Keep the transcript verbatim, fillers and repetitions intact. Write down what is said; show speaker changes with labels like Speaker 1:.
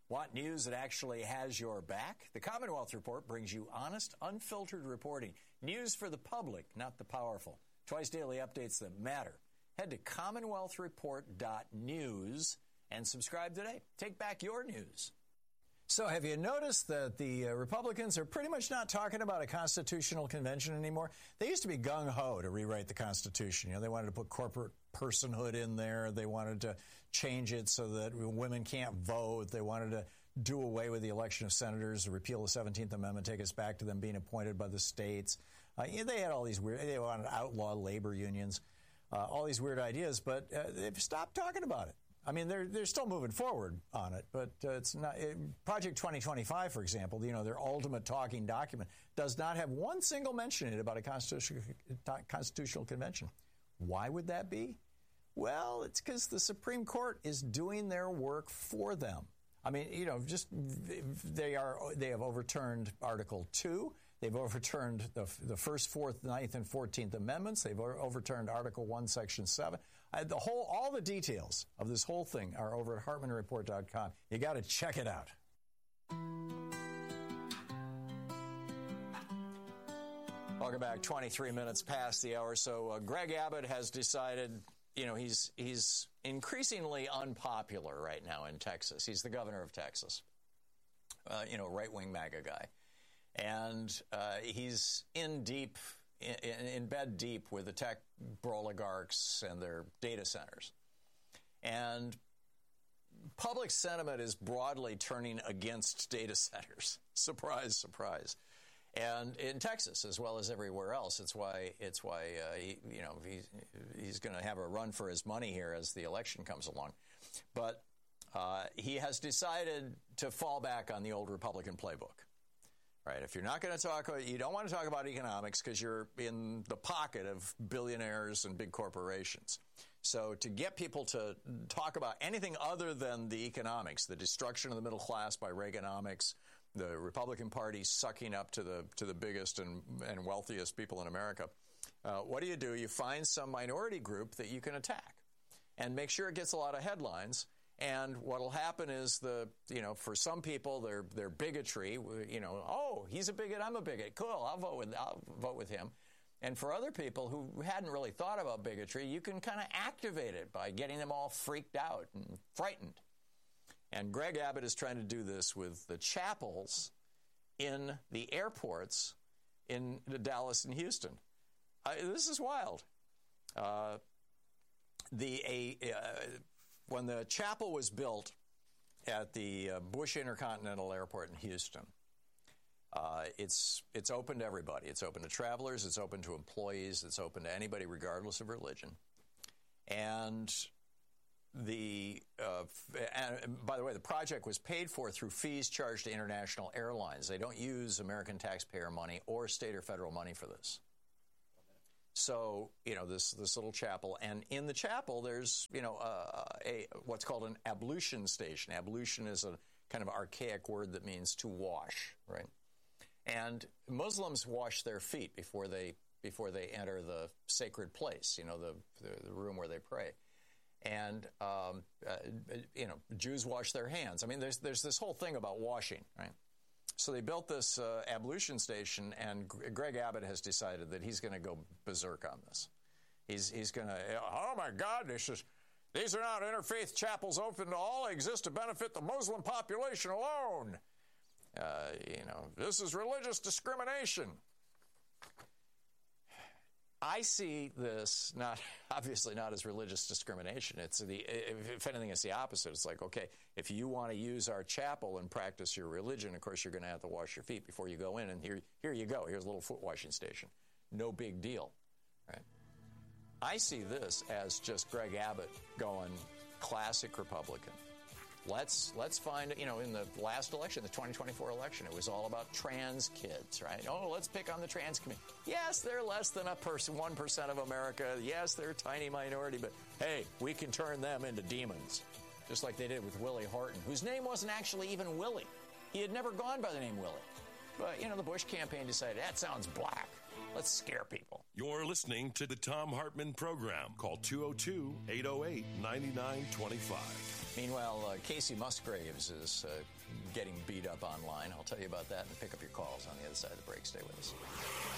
Speaker 1: Want news that actually has your back? The Commonwealth Report brings you honest, unfiltered reporting. News for the public, not the powerful. Twice daily updates that matter. Head to commonwealth report dot news and subscribe today. Take back your news. So have you noticed that the uh, Republicans are pretty much not talking about a constitutional convention anymore? They used to be gung-ho to rewrite the Constitution. You know, they wanted to put corporate personhood in there. They wanted to change it so that women can't vote. They wanted to do away with the election of senators, repeal the seventeenth Amendment, take us back to them being appointed by the states. Uh, you know, they had all these weird, they wanted to outlaw labor unions, uh, all these weird ideas, but uh, they've stopped talking about it. I mean, they're they're still moving forward on it, but uh, it's not. It, Project twenty twenty-five, for example, you know, their ultimate talking document does not have one single mention in it about a constitutional constitutional convention. Why would that be? Well, it's because the Supreme Court is doing their work for them. I mean, you know, just they are they have overturned Article two. They've overturned the, the first, fourth, ninth, and fourteenth Amendments. They've overturned Article one, Section seven. I, the whole, all the details of this whole thing are over at hartman report dot com. You got to check it out. Welcome back. twenty-three minutes past the hour. So uh, Greg Abbott has decided, you know, he's he's increasingly unpopular right now in Texas. He's the governor of Texas. Uh, you know, right-wing MAGA guy. And uh, he's in deep, in, in bed deep with the tech oligarchs and their data centers. And public sentiment is broadly turning against data centers. Surprise, surprise. And in Texas, as well as everywhere else, it's why it's why uh, he, you know he's, he's going to have a run for his money here as the election comes along. But uh, he has decided to fall back on the old Republican playbook. Right. If you're not going to talk, you don't want to talk about economics because you're in the pocket of billionaires and big corporations. So to get people to talk about anything other than the economics, the destruction of the middle class by Reaganomics, the Republican Party sucking up to the to the biggest and, and wealthiest people in America, uh, what do you do? You find some minority group that you can attack and make sure it gets a lot of headlines. And what will happen is the, you know, for some people, their their bigotry, you know, oh, he's a bigot, I'm a bigot, cool, I'll vote with I'll vote with him. And for other people who hadn't really thought about bigotry, you can kind of activate it by getting them all freaked out and frightened. And Greg Abbott is trying to do this with the chapels in the airports in Dallas and Houston. Uh, this is wild. Uh, the a. Uh, When the chapel was built at the uh, Bush Intercontinental Airport in Houston, uh, it's it's open to everybody. It's open to travelers. It's open to employees. It's open to anybody regardless of religion. And the uh, and by the way, the project was paid for through fees charged to international airlines. They don't use American taxpayer money or state or federal money for this. So, you know, this this little chapel, and in the chapel, there's, you know, uh, a what's called an ablution station. Ablution is a kind of archaic word that means to wash, right? And Muslims wash their feet before they before they enter the sacred place, you know, the the, the room where they pray. And um, uh, you know, Jews wash their hands. I mean, there's there's this whole thing about washing, right? So they built this uh, ablution station, and Greg Abbott has decided that he's going to go berserk on this. He's he's going to, oh my God, this is, these are not interfaith chapels open to all. They exist to benefit the Muslim population alone. Uh, you know, this is religious discrimination. I see this not obviously not as religious discrimination. It's the if anything, it's the opposite. It's like, okay, if you want to use our chapel and practice your religion, of course you're going to have to wash your feet before you go in. And here, here you go. Here's a little foot washing station. No big deal, right? I see this as just Greg Abbott going classic Republican. Let's let's find, you know, in the last election, the twenty twenty-four election, it was all about trans kids, right? Oh, let's pick on the trans community. Yes, they're less than a person, one percent of America. Yes, they're a tiny minority, but hey, we can turn them into demons, just like they did with Willie Horton, whose name wasn't actually even Willie. He had never gone by the name Willie. But, you know, the Bush campaign decided, that sounds black. Let's scare people.
Speaker 2: You're listening to the Thom Hartmann Program. Call two oh two, eight oh eight, nine nine two five.
Speaker 1: Meanwhile, uh, Casey Musgraves is uh, getting beat up online. I'll tell you about that and pick up your calls on the other side of the break. Stay with us.